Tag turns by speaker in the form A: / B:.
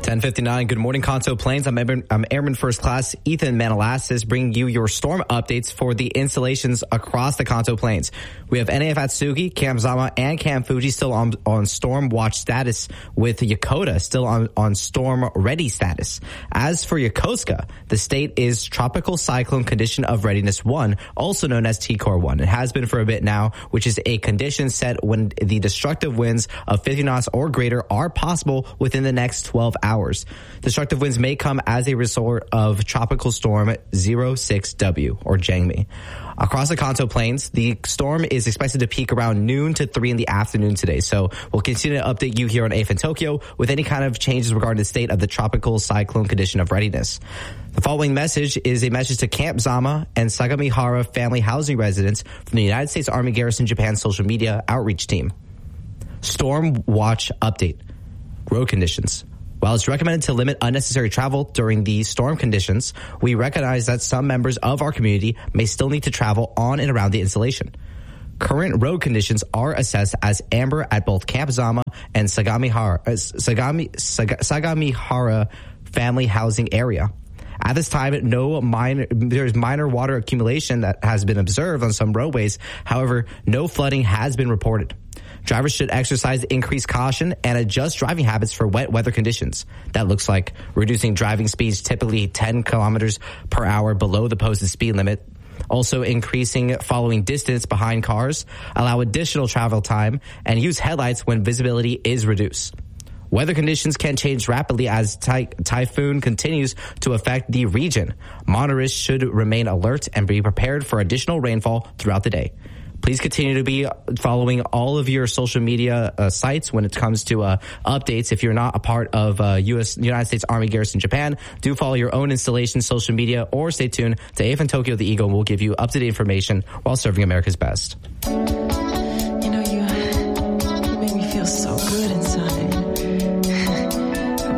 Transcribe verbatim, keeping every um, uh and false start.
A: ten fifty-nine. Good morning, Kanto Plains. I'm, Airman, I'm Airman First Class Ethan Manalassis, bringing you your storm updates for the installations across the Kanto Plains. We have N A F Atsugi, Camp Zama, and Camp Fuji still on, on storm watch status, with Yokota still on, on storm ready status. As for Yokosuka, the state is Tropical Cyclone Condition of Readiness one, also known as T C O R one. It has been for a bit now, which is a condition set when the destructive winds of fifty knots or greater are possible within the next twelve hours. Destructive winds may come as a result of Tropical Storm zero six W, or Jangmi. Across the Kanto Plains, the storm is expected to peak around noon to three in the afternoon today. So we'll continue to update you here on A F N Tokyo with any kind of changes regarding the state of the tropical cyclone condition of readiness. The following message is a message to Camp Zama and Sagamihara family housing residents from the United States Army Garrison Japan social media outreach team. Storm watch update. Road conditions. While it's recommended to limit unnecessary travel during the storm conditions, we recognize that some members of our community may still need to travel on and around the installation. Current road conditions are assessed as amber at both Camp Zama and Sagamihara, uh, Sagami, Sag, Sagamihara family housing area. At this time, no minor, there's minor water accumulation that has been observed on some roadways. However, no flooding has been reported. Drivers should exercise increased caution and adjust driving habits for wet weather conditions. That looks like reducing driving speeds, typically ten kilometers per hour below the posted speed limit. Also increasing following distance behind cars, allow additional travel time, and use headlights when visibility is reduced. Weather conditions can change rapidly as ty- typhoon continues to affect the region. Motorists should remain alert and be prepared for additional rainfall throughout the day. Please continue to be following all of your social media uh, sites when it comes to uh, updates. If you're not a part of uh, U S United States Army Garrison Japan, do follow your own installation social media, or stay tuned to A F N Tokyo The Eagle, and we'll give you up-to-date information while serving America's best.